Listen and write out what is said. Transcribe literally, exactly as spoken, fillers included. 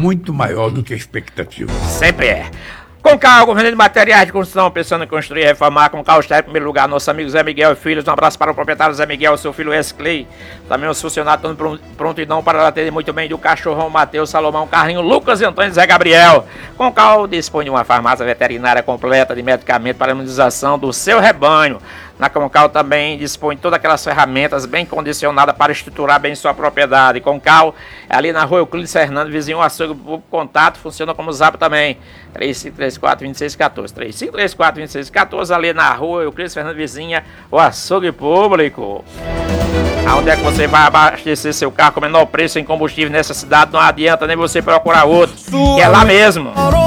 muito maior do que a expectativa. Sempre é. Concal, governo de materiais de construção, pensando em construir e reformar. Concal está em primeiro lugar, nosso amigo Zé Miguel e Filhos. Um abraço para o proprietário Zé Miguel, seu filho Wesley. Também os funcionários estão prontidão para atender muito bem do cachorrão Matheus, Salomão, Carrinho, Lucas e Antônio Zé Gabriel. Concal dispõe de uma farmácia veterinária completa de medicamentos para a imunização do seu rebanho. Na Concal também dispõe de todas aquelas ferramentas bem condicionadas para estruturar bem sua propriedade. Concal é ali na rua Euclides Fernandes, vizinho ao açougue. O contato funciona como zap também. três cinco três quatro, dois seis um quatro. três cinco três quatro, dois seis um quatro, ali na rua Euclides Fernandes, vizinha ao açougue público. Aonde é que você vai abastecer seu carro com o menor preço em combustível nessa cidade? Não adianta nem você procurar outro, que é lá mesmo.